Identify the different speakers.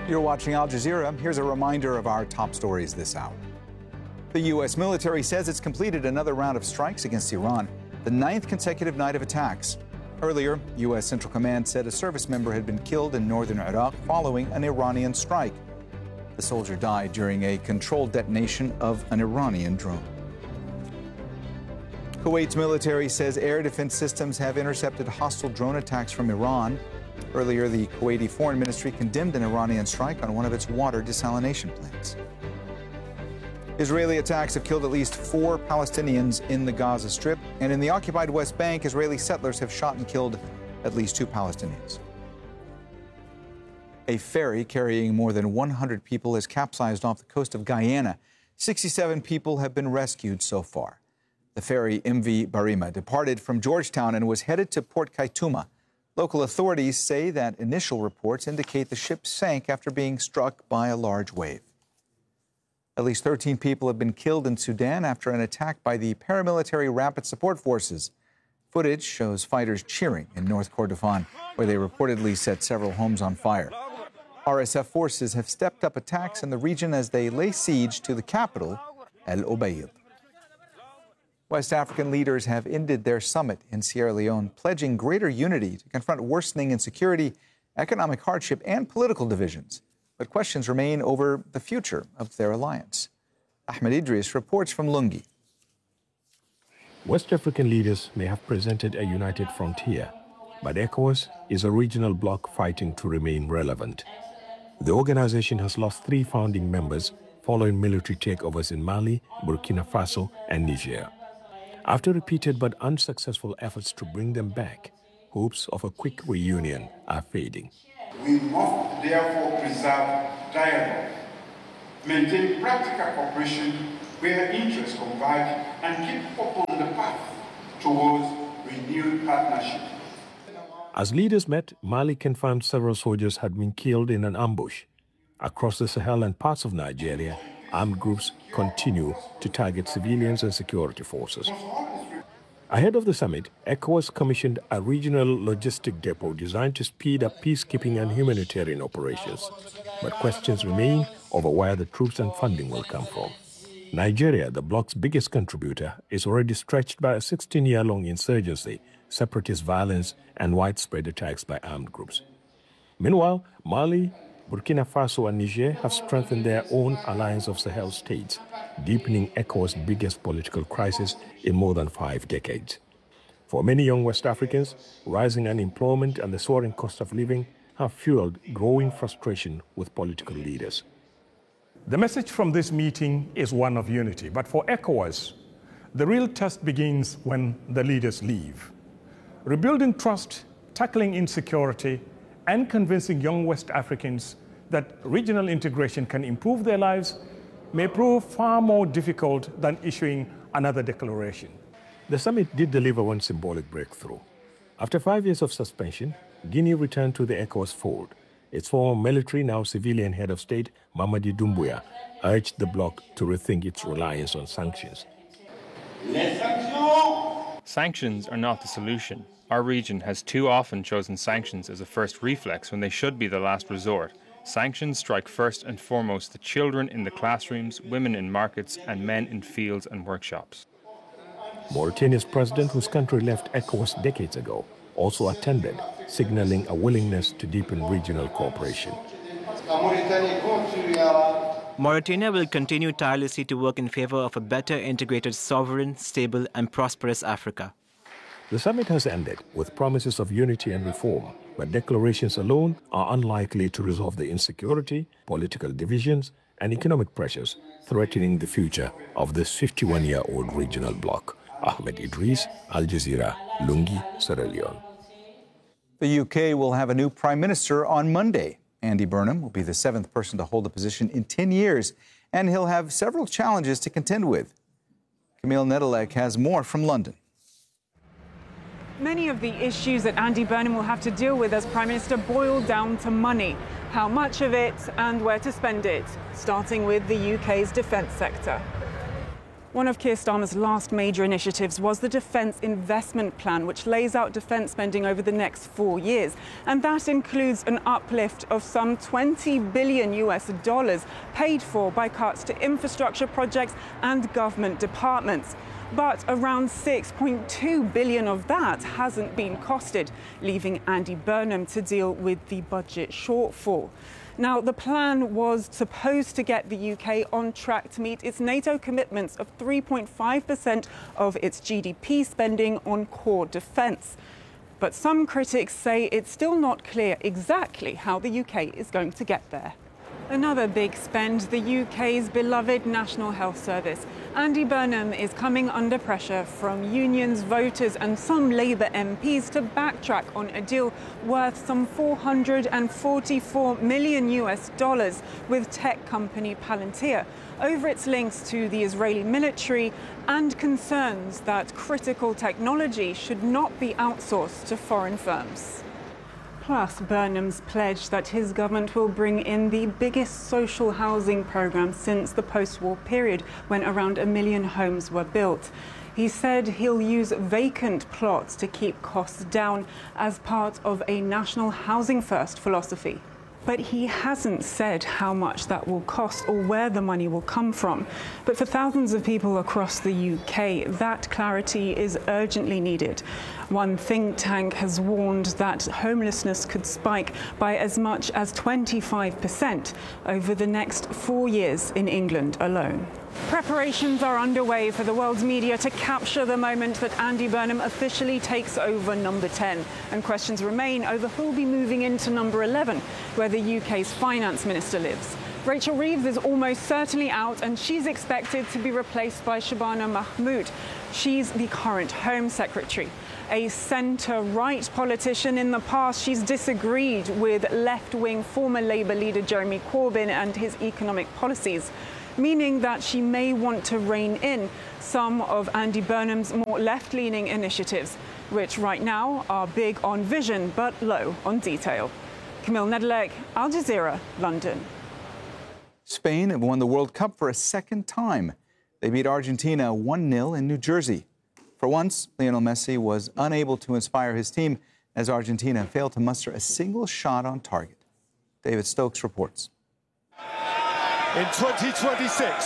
Speaker 1: You're watching Al Jazeera. Here's a reminder of our top stories this hour. The U.S. military says it's completed another round of strikes against Iran, the 9th consecutive night of attacks. Earlier, U.S. Central Command said a service member had been killed in northern Iraq following an Iranian strike. The soldier died during a controlled detonation of an Iranian drone. Kuwait's military says air defense systems have intercepted hostile drone attacks from Iran. Earlier, the Kuwaiti Foreign Ministry condemned an Iranian strike on one of its water desalination plants. Israeli attacks have killed at least 4 Palestinians in the Gaza Strip, and in the occupied West Bank, Israeli settlers have shot and killed at least 2 Palestinians. A ferry carrying more than 100 people has capsized off the coast of Guyana. 67 people have been rescued so far. The ferry MV Barima departed from Georgetown and was headed to Port Kaituma. Local authorities say that initial reports indicate the ship sank after being struck by a large wave. At least 13 people have been killed in Sudan after an attack by the paramilitary Rapid Support Forces. Footage shows fighters cheering in North Kordofan, where they reportedly set several homes on fire. RSF forces have stepped up attacks in the region as they lay siege to the capital, El Obeid. West African leaders have ended their summit in Sierra Leone, pledging greater unity to confront worsening insecurity, economic hardship, and political divisions. But questions remain over the future of their alliance. Ahmed Idris reports from Lungi.
Speaker 2: West African leaders may have presented a united frontier, but ECOWAS is a regional bloc fighting to remain relevant. The organization has lost 3 founding members following military takeovers in Mali, Burkina Faso, and Niger. After repeated but unsuccessful efforts to bring them back, hopes of a quick reunion are fading.
Speaker 3: We must therefore preserve dialogue, maintain practical cooperation where interests converge, and keep open the path towards renewed partnership.
Speaker 2: As leaders met, Mali confirmed several soldiers had been killed in an ambush. Across the Sahel and parts of Nigeria, armed groups continue to target civilians and security forces. Ahead of the summit, ECOWAS commissioned a regional logistic depot designed to speed up peacekeeping and humanitarian operations. But questions remain over where the troops and funding will come from. Nigeria, the bloc's biggest contributor, is already stretched by a 16-year-long insurgency, separatist violence, and widespread attacks by armed groups. Meanwhile, Mali, Burkina Faso, and Niger have strengthened their own alliance of Sahel states, deepening ECOWAS' biggest political crisis in more than 5 decades. For many young West Africans, rising unemployment and the soaring cost of living have fueled growing frustration with political leaders.
Speaker 4: The message from this meeting is one of unity, but for ECOWAS, the real test begins when the leaders leave. Rebuilding trust, tackling insecurity, and convincing young West Africans that regional integration can improve their lives may prove far more difficult than issuing another declaration.
Speaker 2: The summit did deliver one symbolic breakthrough. After 5 years of suspension, Guinea returned to the ECOWAS fold. Its former military, now civilian head of state, Mamadi Doumbouya, urged the bloc to rethink its reliance on sanctions.
Speaker 5: Sanctions are not the solution. Our region has too often chosen sanctions as a first reflex when they should be the last resort. Sanctions strike first and foremost the children in the classrooms, women in markets, and men in fields and workshops.
Speaker 2: Mauritania's president, whose country left ECOWAS decades ago, also attended, signaling a willingness to deepen regional cooperation.
Speaker 6: Mauritania will continue tirelessly to work in favor of a better integrated, sovereign, stable, and prosperous Africa.
Speaker 2: The summit has ended with promises of unity and reform, but declarations alone are unlikely to resolve the insecurity, political divisions, and economic pressures threatening the future of this 51-year-old regional bloc. Ahmed Idris, Al Jazeera, Lungi, Sierra Leone.
Speaker 1: The UK will have a new Prime Minister on Monday. Andy Burnham will be the 7th person to hold the position in 10 years, and he'll have several challenges to contend with. Camille Nedelec has more from London.
Speaker 7: Many of the issues that Andy Burnham will have to deal with as Prime Minister boil down to money, how much of it and where to spend it, starting with the UK's defence sector. One of Keir Starmer's last major initiatives was the Defence Investment Plan, which lays out defence spending over the next 4 years. And that includes an uplift of some $20 billion paid for by cuts to infrastructure projects and government departments. But around $6.2 billion of that hasn't been costed, leaving Andy Burnham to deal with the budget shortfall. Now, the plan was supposed to get the UK on track to meet its NATO commitments of 3.5% of its GDP spending on core defence. But some critics say it's still not clear exactly how the UK is going to get there. Another big spend, the UK's beloved National Health Service. Andy Burnham is coming under pressure from unions, voters and some Labour MPs to backtrack on a deal worth some $444 million with tech company Palantir over its links to the Israeli military and concerns that critical technology should not be outsourced to foreign firms. Plus, Burnham's pledge that his government will bring in the biggest social housing programme since the post-war period, when around 1 million homes were built. He said he'll use vacant plots to keep costs down as part of a national housing first philosophy. But he hasn't said how much that will cost or where the money will come from. But for thousands of people across the UK, that clarity is urgently needed. One think tank has warned that homelessness could spike by as much as 25% over the next 4 years in England alone. Preparations are underway for the world's media to capture the moment that Andy Burnham officially takes over number 10. And questions remain over who'll be moving into number 11, where the UK's finance minister lives. Rachel Reeves is almost certainly out, and she's expected to be replaced by Shabana Mahmood. She's the current Home Secretary. A centre-right politician in the past, she's disagreed with left-wing former Labour leader Jeremy Corbyn and his economic policies, meaning that she may want to rein in some of Andy Burnham's more left-leaning initiatives, which right now are big on vision but low on detail. Camille Nedelec, Al Jazeera, London.
Speaker 1: Spain have won the World Cup for a second time. They beat Argentina 1-0 in New Jersey. For once, Lionel Messi was unable to inspire his team as Argentina failed to muster a single shot on target. David Stokes reports.
Speaker 8: In 2026,